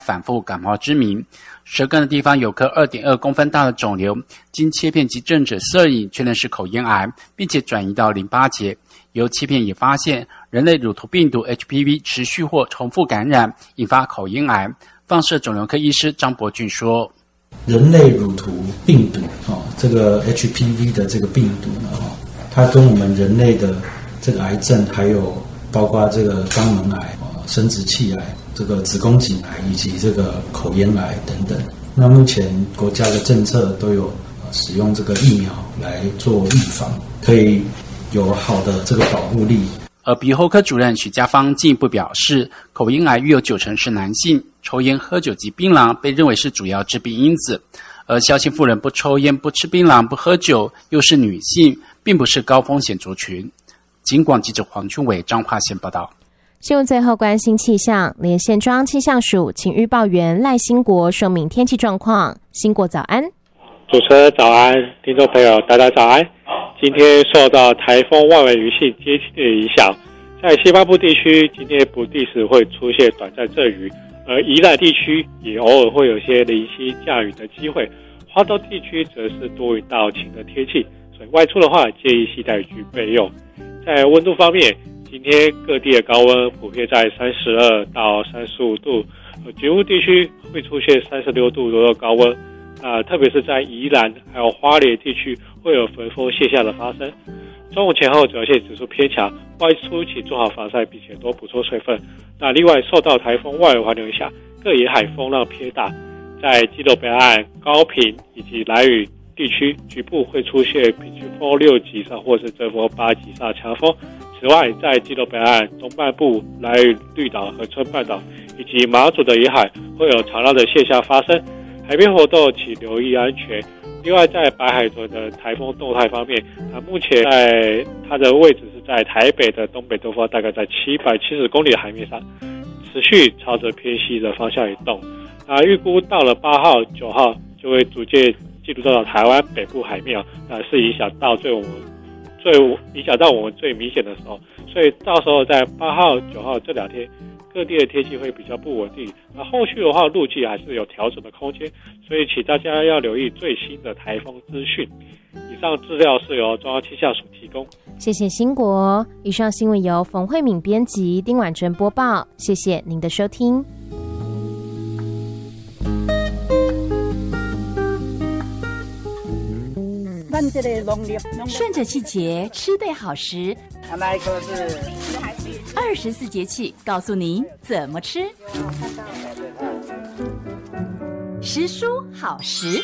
反复感冒之名。舌根的地方有颗 2.2 公分大的肿瘤，经切片及正诊摄影确认是口咽癌，并且转移到淋巴结。由切片也发现人类乳头病毒 HPV 持续或重复感染，引发口咽癌。放射肿瘤科医师张伯俊说， 人类乳头病毒这个 HPV 的这个病毒呢，它跟我们人类的这个癌症，还有包括这个肛门癌、生殖器癌、这个子宫颈癌以及这个口咽癌等等。那目前国家的政策都有使用这个疫苗来做预防，可以有好的这个保护力。 而鼻喉科主任许家芳进一步表示，口咽癌约有90%是男性，抽烟、喝酒及槟榔被认为是主要致病因子。而萧姓妇人不抽烟、不吃槟榔、不喝酒，又是女性，并不是高风险族群。警广记者黄俊伟、彰化县报道。 新闻最后关心气象，连线中央气象署请预报员赖兴国说明天气状况。兴国早安。 主持人早安，听众朋友大家早安。今天受到台风外围雨系接近的影响，在西半部地区今天不定时会出现短暂阵雨，而宜兰地区也偶尔会有些零星降雨的机会。花东地区则是多云到晴的天气，所以外出的话建议携带雨具备用。在温度方面，今天各地的高温普遍在32到35度，局部地区会出现36度左右高温。特别是在宜兰还有花莲地区会有焚风现象的发生。中午前后紫外线指数偏强，外出请做好防晒，并且多补充水分。那另外受到台风外围环流影响，各沿海风浪偏大，在基隆北岸、高屏以及兰屿地区局部会出现平均风6级以上或是阵风8级以上强风。此外，在基隆北岸东半部、兰屿、绿岛、恒春半岛以及马祖的沿海会有长浪的现象发生。海边活动请留意安全。另外，在白海豚的台风动态方面，目前在它的位置是在台北的东北东方，大概在770公里的海面上，持续朝着偏西的方向移动。预估到了8号、9号就会逐渐进入到台湾北部海面，是影响到我们最明显的时候。所以到时候在8号、9号这2天。各地的天气会比较不稳定，后续的话路径还是有调整的空间，所以请大家要留意最新的台风资讯。以上资料是由中央气象署提供。 谢谢兴国。以上新闻由冯慧敏编辑，丁婉珍播报。谢谢您的收听。 顺着季节吃对好食，24节气告诉您怎么吃。食蔬好食。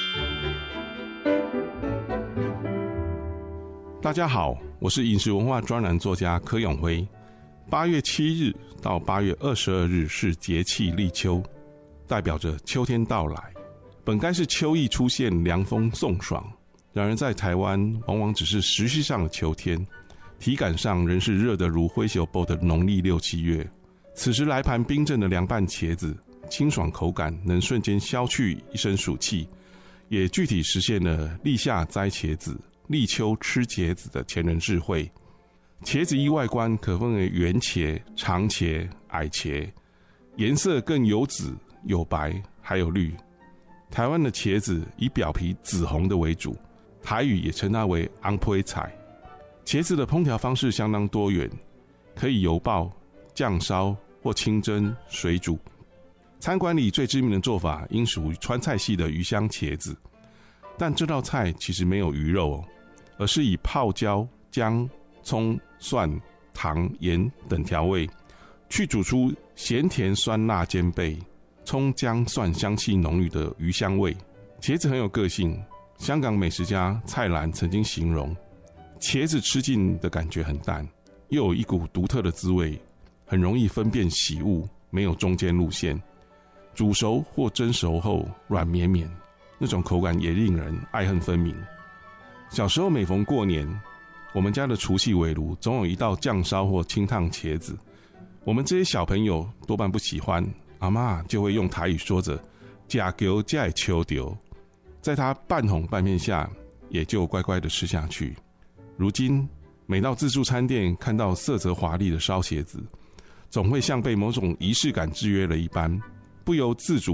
大家好，我是饮食文化专栏作家柯永辉。8月7日到8月22日是节气立秋，代表着秋天到来。本该是秋意出现，凉风送爽。然而在台湾往往只是时序上的秋天，体感上仍是热得如灰熊包的农历6、7月。此时来盘冰镇的凉拌茄子，清爽口感能瞬间消去一身暑气，也具体实现了立夏摘茄子、立秋吃茄子的前人智慧。茄子依外观可分为圆茄、长茄、矮茄，颜色更有紫、有白还有绿。台湾的茄子以表皮紫红的为主，台语也称它为昂配菜。茄子的烹调方式相当多元，可以油爆、酱烧或清蒸、水煮。餐馆里最知名的做法应属于川菜系的鱼香茄子，但这道菜其实没有鱼肉而是以泡椒、姜、葱、蒜、糖、盐等调味，去煮出咸甜酸辣兼备、葱姜蒜香气浓郁的鱼香味。茄子很有个性，香港美食家蔡澜曾经形容，茄子吃进的感觉很淡，又有一股独特的滋味，很容易分辨喜恶，没有中间路线。煮熟或蒸熟后软绵绵，那种口感也令人爱恨分明。小时候每逢过年，我们家的除夕围炉总有一道酱烧或清烫茄子，我们这些小朋友多半不喜欢，阿嬷就会用台语说着假球假秋丢，在她半哄半骗下，也就乖乖的吃下去。如今每到自助餐店看到色泽华丽的烧茄子，总会像被某种仪式感制约了一般，不由自主